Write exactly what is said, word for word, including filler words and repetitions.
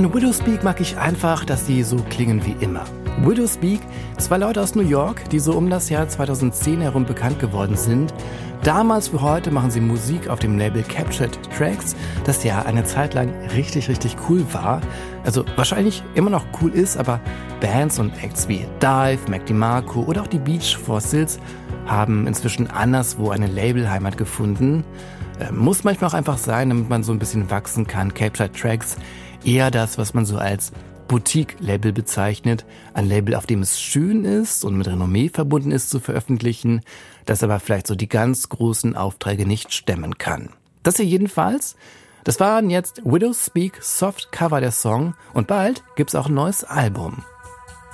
An Widowspeak mag ich einfach, dass sie so klingen wie immer. Widowspeak, zwei Leute aus New York, die so um das Jahr zweitausendzehn herum bekannt geworden sind. Damals wie heute machen sie Musik auf dem Label Captured Tracks, das ja eine Zeit lang richtig, richtig cool war. Also wahrscheinlich immer noch cool ist, aber Bands und Acts wie Dive, Mac DeMarco oder auch die Beach Fossils haben inzwischen anderswo eine Labelheimat gefunden. Äh, muss manchmal auch einfach sein, damit man so ein bisschen wachsen kann. Captured Tracks, eher das, was man so als Boutique-Label bezeichnet. Ein Label, auf dem es schön ist und mit Renommee verbunden ist zu veröffentlichen, das aber vielleicht so die ganz großen Aufträge nicht stemmen kann. Das hier jedenfalls, das waren jetzt Widowspeak, Soft Cover der Song, und bald gibt's auch ein neues Album.